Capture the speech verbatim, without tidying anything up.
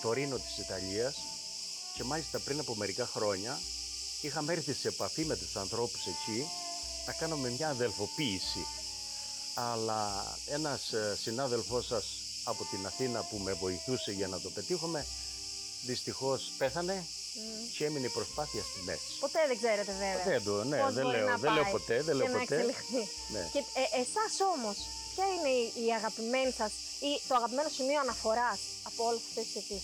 Τωρίνο της Ιταλίας και μάλιστα πριν από μερικά χρόνια είχαμε έρθει σε επαφή με τους ανθρώπους εκεί να κάνουμε μια αδελφοποίηση. Αλλά ένας συνάδελφός σας από την Αθήνα που με βοηθούσε για να το πετύχουμε, δυστυχώς πέθανε mm. και έμεινε η προσπάθεια στη μέση. Ποτέ δεν ξέρετε βέβαια. Ποτέ το, ναι, πώς δεν, μπορεί λέω, να δεν πάει λέω ποτέ, δεν λέω και να ποτέ. εξελιχθεί. Ναι. Και ε, εσάς όμως, ποια είναι η, η αγαπημένη σας ή το αγαπημένο σημείο αναφοράς από όλες αυτές τις αιτήσεις?